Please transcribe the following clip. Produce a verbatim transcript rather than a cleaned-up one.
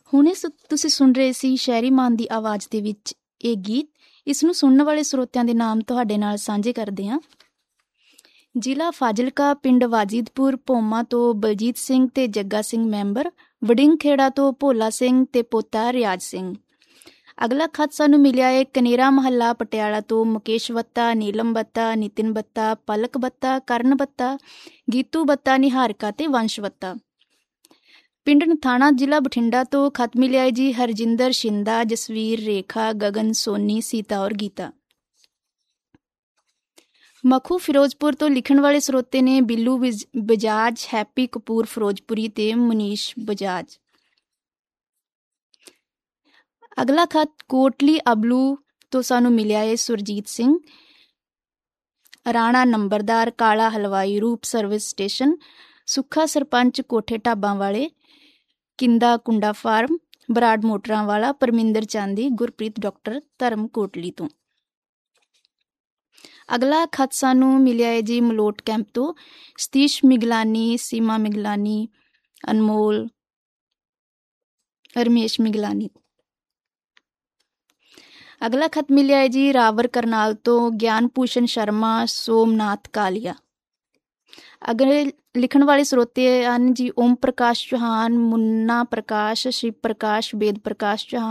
ਹੁਣੇ ਸੁ ਤੁਸੀਂ ਸੁਣ ਰਹੇ ਸੀ ਸ਼ਹਿਰੀ ਮਾਨ ਦੀ ਆਵਾਜ਼ ਦੇ ਵਿੱਚ ਇਹ ਗੀਤ। ਇਸ ਨੂੰ ਸੁਣਨ ਵਾਲੇ ਸਰੋਤਿਆਂ ਦੇ ਨਾਮ ਤੁਹਾਡੇ ਨਾਲ ਸਾਂਝੇ ਕਰਦੇ ਹਾਂ। ਜ਼ਿਲ੍ਹਾ ਫਾਜ਼ਿਲਕਾ, ਪਿੰਡ ਵਾਜਿਦਪੁਰ ਭੋਮਾ ਤੋਂ ਬਲਜੀਤ ਸਿੰਘ ਤੇ ਜੱਗਾ ਸਿੰਘ ਮੈਂਬਰ, ਵੜਿੰਗ ਖੇੜਾ ਤੋਂ ਭੋਲਾ ਸਿੰਘ ਤੇ ਪੋਤਾ ਰਿਆਜ਼ ਸਿੰਘ। ਅਗਲਾ ਖਤ ਸਾਨੂੰ ਮਿਲਿਆ ਹੈ ਕਨੇਰਾ ਮਹੱਲਾ ਪਟਿਆਲਾ ਤੋਂ ਮੁਕੇਸ਼ ਬੱਤਾ, ਨੀਲਮ ਬੱਤਾ, ਨਿਤਿਨ ਬੱਤਾ, ਪਲਕ ਬੱਤਾ, ਕਰਨ ਬੱਤਾ, ਗੀਤੂ ਬੱਤਾ, ਨਿਹਾਰਿਕਾ ਤੇ ਵੰਸ਼ ਬੱਤਾ। ਪਿੰਡ ਨਥਾਣਾ, ਜ਼ਿਲ੍ਹਾ ਬਠਿੰਡਾ ਤੋਂ ਖਤ ਮਿਲਿਆ ਹੈ ਜੀ ਹਰਜਿੰਦਰ ਸ਼ਿੰਦਾ, ਜਸਵੀਰ, ਰੇਖਾ, ਗਗਨ, ਸੋਨੀ, ਸੀਤਾ ਔਰ ਗੀਤਾ। ਮਖੂ ਫਿਰੋਜ਼ਪੁਰ ਤੋਂ ਲਿਖਣ ਵਾਲੇ ਸਰੋਤੇ ਨੇ ਬਿੱਲੂ ਬਿਜ ਬਜਾਜ, ਹੈਪੀ ਕਪੂਰ ਫਿਰੋਜ਼ਪੁਰੀ ਤੇ ਮਨੀਸ਼ ਬਜਾਜ। ਅਗਲਾ ਖਤ ਕੋਟਲੀ ਅਬਲੂ ਤੋਂ ਸਾਨੂੰ ਮਿਲਿਆ ਹੈ ਸੁਰਜੀਤ ਸਿੰਘ। ਰਾਣਾ ਨੰਬਰਦਾਰ, ਕਾਲਾ ਹਲਵਾਈ, ਰੂਪ ਸਰਵਿਸ ਸਟੇਸ਼ਨ, ਸੁੱਖਾ ਸਰਪੰਚ, ਕੋਠੇ ਢਾਬਾਂ ਵਾਲੇ, ਕਿੰਦਾ ਕੁੰਡਾ ਫਾਰਮ, ਬਰਾੜ ਮੋਟਰਾਂ ਵਾਲਾ, ਪਰਮਿੰਦਰ ਚਾਂਦੀ, ਗੁਰਪ੍ਰੀਤ ਡਾਕਟਰ, ਧਰਮ ਕੋਟਲੀ ਤੋਂ। ਅਗਲਾ ਖਤ ਸਾਨੂੰ ਮਿਲਿਆ ਹੈ ਜੀ ਮਲੋਟ ਕੈਂਪ ਤੋਂ ਸਤੀਸ਼ ਮਿਗਲਾਨੀ, ਸੀਮਾ ਮਿਗਲਾਨੀ, ਅਨਮੋਲ, ਰਮੇਸ਼ ਮਿਗਲਾਨੀ। ਅਗਲਾ ਖਤ ਮਿਲਿਆ ਹੈ ਜੀ ਰਾਵਰ ਕਰਨਾਲ ਤੋਂ ਗਿਆਨ ਭੂਸ਼ਣ ਸ਼ਰਮਾ, ਸੋਮਨਾਥ ਕਾਲੀਆ। ਅਗਲੇ ਲਿਖਣ ਵਾਲੇ ਸਰੋਤੇ ਹਨ ਜੀ ਓਮ ਪ੍ਰਕਾਸ਼ ਚੌਹਾਨ, ਮੁੰਨਾ ਪ੍ਰਕਾਸ਼, ਸ਼ਿਵ ਪ੍ਰਕਾਸ਼, ਵੇਦ ਪ੍ਰਕਾਸ਼ ਚੌਹਾਨ,